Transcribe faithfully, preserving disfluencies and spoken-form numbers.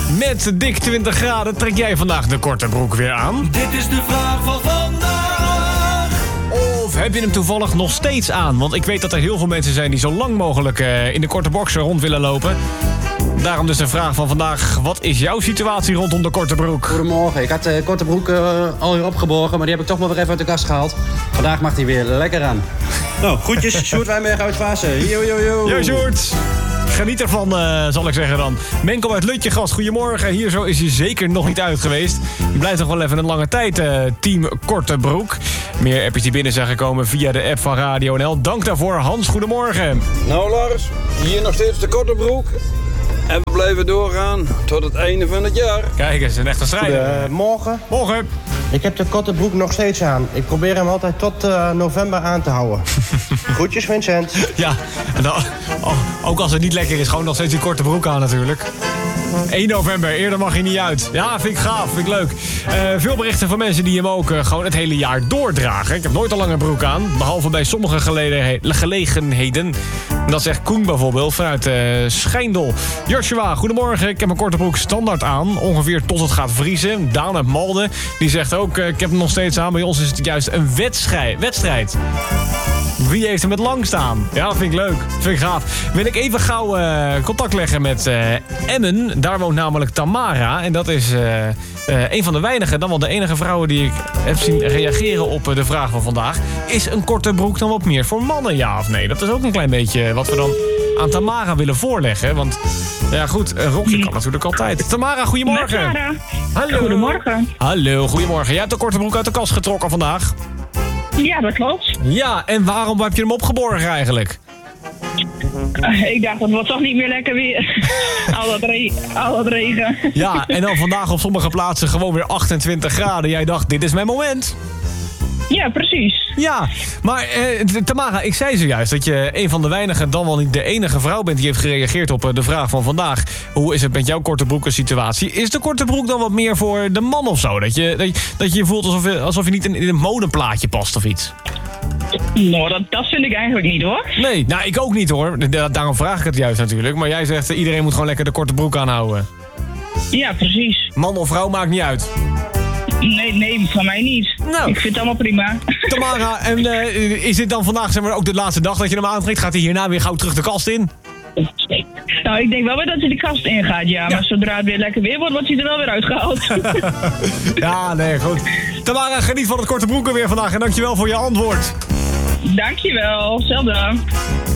Met dik twintig graden trek jij vandaag de korte broek weer aan. Dit is de vraag van vandaag. Of heb je hem toevallig nog steeds aan? Want ik weet dat er heel veel mensen zijn die zo lang mogelijk uh, in de korte boxer rond willen lopen. Daarom dus de vraag van vandaag. Wat is jouw situatie rondom de korte broek? Goedemorgen. Ik had de korte broek uh, al hier opgeborgen, maar die heb ik toch maar weer even uit de kast gehaald. Vandaag mag hij weer lekker aan. Nou, groetjes. Sjoerd Wijnberg uit Vaassen. Yo, yo, yo. Yo, Sjoerd. Geniet ervan, uh, zal ik zeggen dan. Menko uit Lutje, gast, goedemorgen. Hier zo is hij zeker nog niet uit geweest. Je blijft nog wel even een lange tijd, uh, team Korte Broek. Meer appjes die binnen zijn gekomen via de app van Radio N L. Dank daarvoor. Hans, goedemorgen. Nou Lars, hier nog steeds de Korte Broek. En we blijven doorgaan tot het einde van het jaar. Kijk eens, een echte strijder. Goedemorgen. Morgen. Ik heb de korte broek nog steeds aan. Ik probeer hem altijd tot uh, november aan te houden. Groetjes, Vincent. Ja, en dan, oh, ook als het niet lekker is, gewoon nog steeds die korte broek aan natuurlijk. één november, eerder mag hij niet uit. Ja, vind ik gaaf, vind ik leuk. Uh, veel berichten van mensen die hem ook uh, gewoon het hele jaar doordragen. Ik heb nooit een lange broek aan, behalve bij sommige geleden- gelegenheden. Dat zegt Koen bijvoorbeeld vanuit uh, Schijndel. Joshua, goedemorgen. Ik heb mijn korte broek standaard aan, ongeveer tot het gaat vriezen. Daan uit Malden, die zegt ook, uh, ik heb hem nog steeds aan. Bij ons is het juist een wedstrijd. wedstrijd. Wie heeft hem het lang staan? Ja, dat vind ik leuk. Vind ik gaaf. Wil ik even gauw uh, contact leggen met uh, Emmen. Daar woont namelijk Tamara. En dat is uh, uh, een van de weinige, dan wel de enige vrouwen die ik heb zien reageren op uh, de vraag van vandaag. Is een korte broek dan wat meer voor mannen, ja of nee? Dat is ook een klein beetje wat we dan aan Tamara willen voorleggen. Want, ja goed, een rokje kan natuurlijk altijd. Tamara, goedemorgen. Hallo. Goedemorgen. Hallo, goedemorgen. Jij hebt de korte broek uit de kast getrokken vandaag. Ja, dat klopt. Ja, en waarom heb je hem opgeborgen eigenlijk? Uh, ik dacht, dat wordt toch niet meer lekker weer. al, dat re- al dat regen. Ja, en dan vandaag op sommige plaatsen gewoon weer achtentwintig graden. Jij dacht, dit is mijn moment. Ja, precies. Ja, maar eh, Tamara, ik zei zojuist dat je een van de weinige, dan wel niet de enige vrouw bent die heeft gereageerd op uh, de vraag van vandaag. Hoe is het met jouw korte broeken situatie? Is de korte broek dan wat meer voor de man of zo? Dat je dat je, dat je voelt alsof je, alsof je niet in, in een modeplaatje past of iets? Nou, dat, dat vind ik eigenlijk niet hoor. Nee, nou ik ook niet hoor. Da- daarom vraag ik het juist natuurlijk. Maar jij zegt, uh, iedereen moet gewoon lekker de korte broek aanhouden. Ja, precies. Man of vrouw maakt niet uit. Nee, nee, van mij niet. Nou. Ik vind het allemaal prima. Tamara, en uh, is dit dan vandaag zeg maar, ook de laatste dag dat je hem aantrekt? Gaat hij hierna weer gauw terug de kast in? Nou, ik denk wel weer dat hij de kast ingaat, ja. Ja. Maar zodra het weer lekker weer wordt, wordt hij er wel weer uitgehaald. Ja, nee, goed. Tamara, geniet van het korte broeken weer vandaag en dankjewel voor je antwoord. Dankjewel, zelfde.